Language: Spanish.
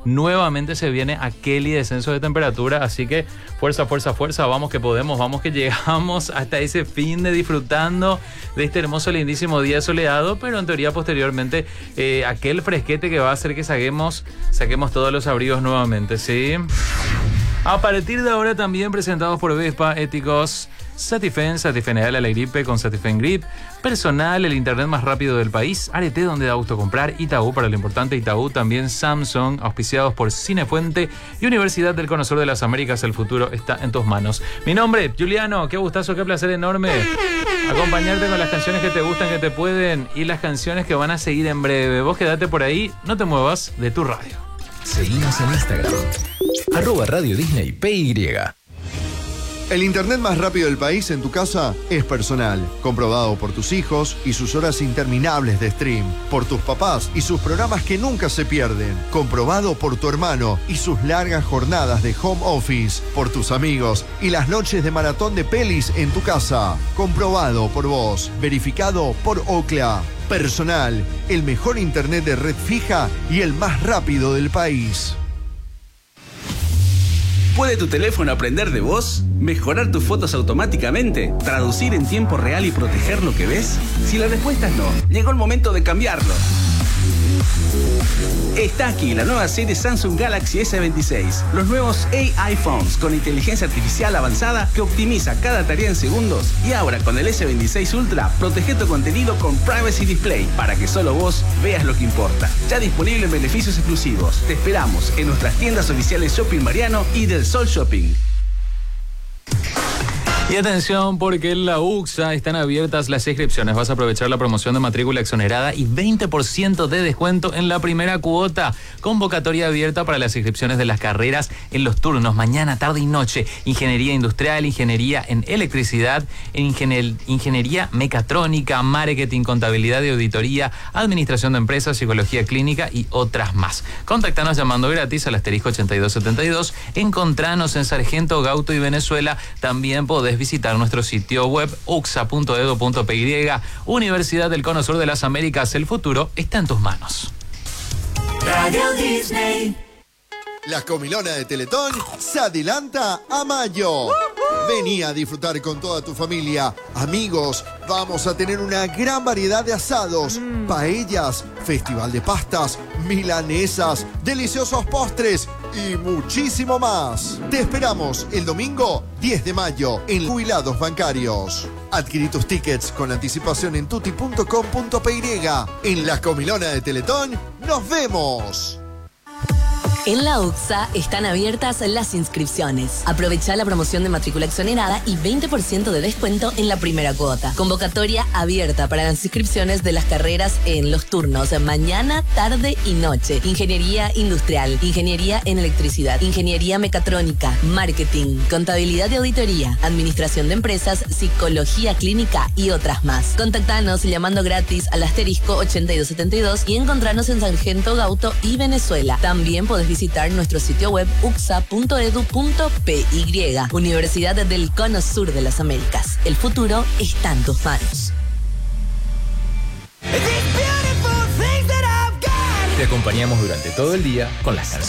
nuevamente se viene aquel descenso de temperatura, así que fuerza, fuerza, fuerza, vamos que podemos, vamos que llegamos hasta ese fin de disfrutando de este hermoso, lindísimo día soleado, pero en teoría posteriormente aquel fresquete que va a hacer que saquemos todos los abrigos nuevamente, ¿sí? A partir de ahora también presentados por Vespa, éticos, Satifen Ideal a la gripe con Satifen Grip, Personal, el internet más rápido del país, Arete donde da gusto comprar, Itaú para lo importante Itaú, también Samsung, auspiciados por Cinefuente y Universidad del Cono Sur de las Américas, el futuro está en tus manos. Mi nombre, Juliano, qué gustazo, qué placer enorme acompañarte con las canciones que te gustan, que te pueden y las canciones que van a seguir en breve. Vos quedate por ahí, no te muevas de tu radio. Seguimos en Instagram, @Radio Disney PY. El internet más rápido del país en tu casa es Personal, comprobado por tus hijos y sus horas interminables de stream, por tus papás y sus programas que nunca se pierden, comprobado por tu hermano y sus largas jornadas de home office, por tus amigos y las noches de maratón de pelis en tu casa, comprobado por vos, verificado por Ookla. Personal, el mejor internet de red fija y el más rápido del país. ¿Puede tu teléfono aprender de voz? ¿Mejorar tus fotos automáticamente? ¿Traducir en tiempo real y proteger lo que ves? Si la respuesta es no, llegó el momento de cambiarlo. Está aquí la nueva serie Samsung Galaxy S26. Los nuevos AI Phones con inteligencia artificial avanzada que optimiza cada tarea en segundos. Y ahora con el S26 Ultra, protege tu contenido con Privacy Display para que solo vos veas lo que importa. Ya disponible en beneficios exclusivos. Te esperamos en nuestras tiendas oficiales Shopping Mariano y del Sol Shopping. Y atención, porque en la UCSA están abiertas las inscripciones. Vas a aprovechar la promoción de matrícula exonerada y 20% de descuento en la primera cuota. Convocatoria abierta para las inscripciones de las carreras en los turnos mañana, tarde y noche. Ingeniería industrial, ingeniería en electricidad, ingeniería mecatrónica, marketing, contabilidad y auditoría, administración de empresas, psicología clínica y otras más. Contactanos llamando gratis al asterisco 8272. Encontranos en Sargento, Gauto y Venezuela. También podés visitar nuestro sitio web uxa.edu.py. Universidad del Cono Sur de las Américas, el futuro está en tus manos. Radio Disney. La comilona de Teletón se adelanta a mayo. Vení a disfrutar con toda tu familia, amigos. Vamos a tener una gran variedad de asados, paellas, festival de pastas, milanesas, deliciosos postres y muchísimo más. Te esperamos el domingo 10 de mayo en Jubilados Bancarios. Adquirí tus tickets con anticipación en tuti.com.py. En la comilona de Teletón, ¡nos vemos! En la UCSA están abiertas las inscripciones. Aprovecha la promoción de matrícula exonerada y 20% de descuento en la primera cuota. Convocatoria abierta para las inscripciones de las carreras en los turnos mañana, tarde y noche. Ingeniería industrial, ingeniería en electricidad, ingeniería mecatrónica, marketing, contabilidad y auditoría, administración de empresas, psicología clínica y otras más. Contactanos llamando gratis al asterisco 8272 y encontrarnos en Sargento, Gauto y Venezuela. También podés visitar nuestro sitio web uxa.edu.py. Universidad del Cono Sur de las Américas. El futuro está en tus manos. Te acompañamos durante todo el día con las canciones